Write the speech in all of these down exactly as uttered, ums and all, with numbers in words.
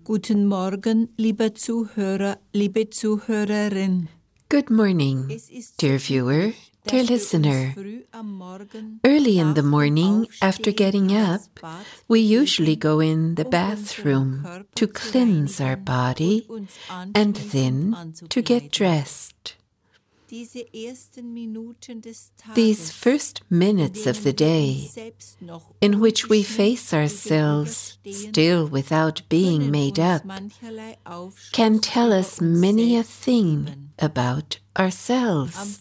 Guten Morgen, lieber Zuhörer, liebe Zuhörerin. Good morning, dear viewer, dear listener. Early in the morning, after getting up, we usually go in the bathroom to cleanse our body and then to get dressed. These first minutes of the day, in which we face ourselves still without being made up, can tell us many a thing about ourselves.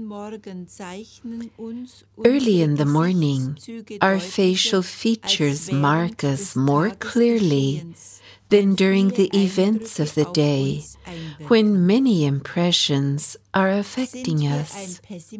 Early in the morning, our facial features mark us more clearly than during the events of the day, when many impressions are affecting us.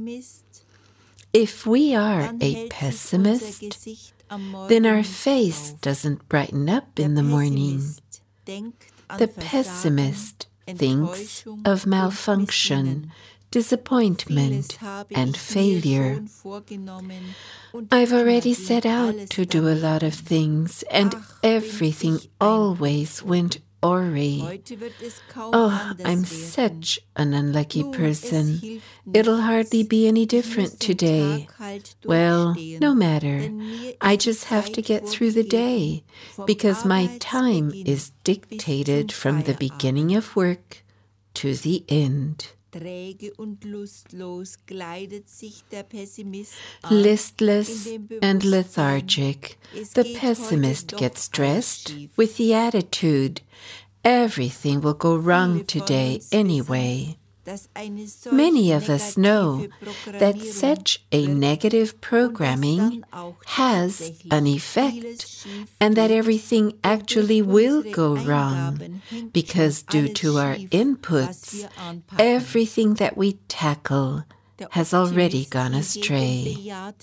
If we are a pessimist, then our face doesn't brighten up in the morning. The pessimist thinks of malfunction, disappointment, and failure. I've already set out to do a lot of things, and everything always went awry. Oh, I'm such an unlucky person. It'll hardly be any different today. Well, no matter. I just have to get through the day, because my time is dictated from the beginning of work to the end. Listless and lethargic, the pessimist gets dressed with the attitude, everything will go wrong today anyway. Many of us know that such a negative programming has an effect and that everything actually will go wrong because due to our inputs, everything that we tackle has already gone astray.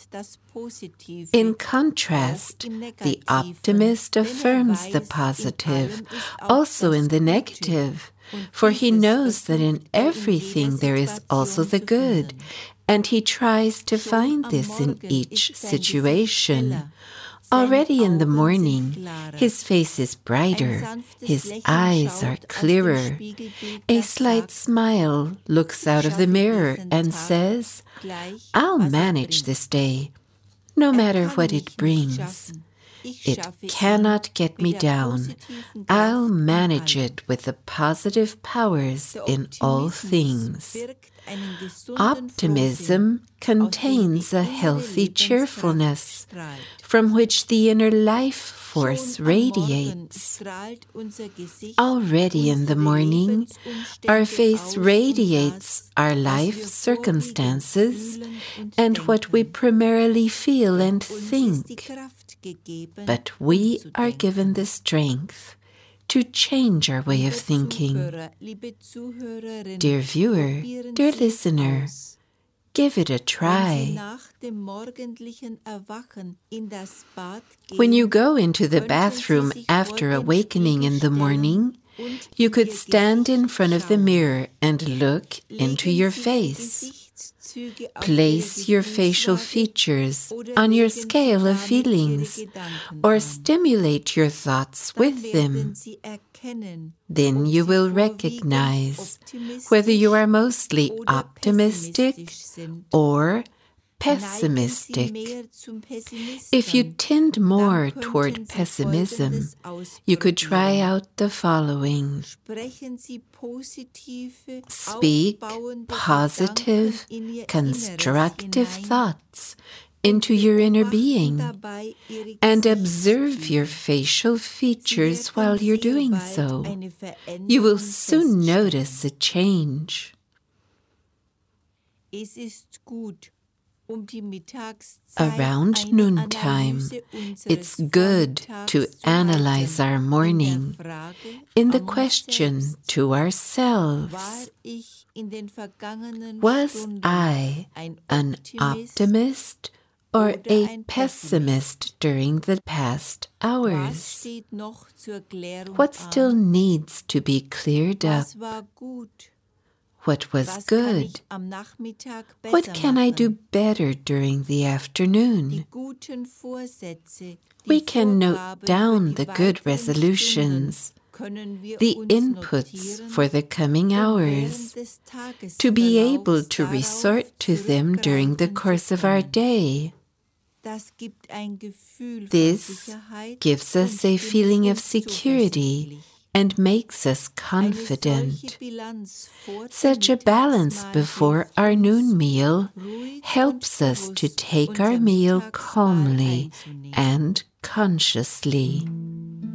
In contrast, the optimist affirms the positive, also in the negative, for he knows that in everything there is also the good, and he tries to find this in each situation. Already in the morning, his face is brighter, his eyes are clearer. A slight smile looks out of the mirror and says, "I'll manage this day, no matter what it brings. It cannot get me down. I'll manage it with the positive powers in all things." Optimism contains a healthy cheerfulness from which the inner life force radiates. Already in the morning, our face radiates our life circumstances and what we primarily feel and think. But we are given the strength to change our way of thinking. Dear viewer, dear listener, give it a try. When you go into the bathroom after awakening in the morning, you could stand in front of the mirror and look into your face. Place your facial features on your scale of feelings or stimulate your thoughts with them. Then you will recognize whether you are mostly optimistic or pessimistic. If you tend more toward pessimism, you could try out the following. Speak positive, constructive thoughts into your inner being and observe your facial features while you're doing so. You will soon notice a change. Around noontime, it's good to analyze our morning in the question to ourselves, was I an optimist or a pessimist during the past hours? What still needs to be cleared up? What was good? What can I do better during the afternoon? We can note down the good resolutions, the inputs for the coming hours, to be able to resort to them during the course of our day. This gives us a feeling of security and makes us confident. Such a balance before our noon meal helps us to take our meal calmly and consciously.